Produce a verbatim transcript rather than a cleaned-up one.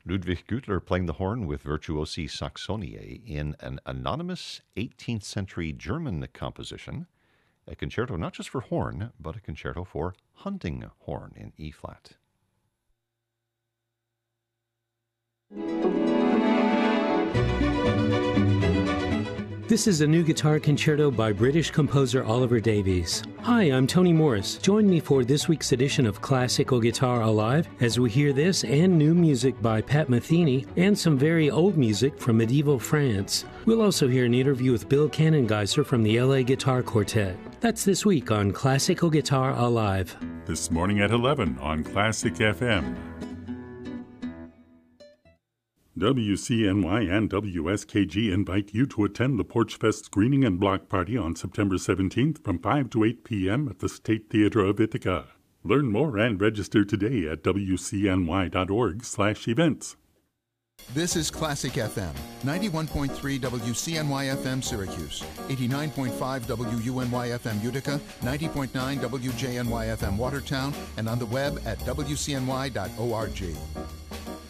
Ludwig Gütler playing the horn with Virtuosi Saxoniae in an anonymous eighteenth century German composition, a concerto not just for horn, but a concerto for hunting horn in E-flat. This is a new guitar concerto by British composer Oliver Davies. Hi, I'm Tony Morris. Join me for this week's edition of Classical Guitar Alive as we hear this and new music by Pat Metheny and some very old music from medieval France. We'll also hear an interview with Bill Cannengeiser from the L A Guitar Quartet. That's this week on Classical Guitar Alive. This morning at eleven on Classic F M. W C N Y and W S K G invite you to attend the Porch Fest screening and block party on September seventeenth from five to eight p.m. at the State Theater of Ithaca. Learn more and register today at W C N Y dot org slash events. This is Classic F M, ninety-one point three W C N Y F M Syracuse, eighty-nine point five W U N Y F M Utica, ninety point nine W J N Y F M Watertown, and on the web at W C N Y dot org.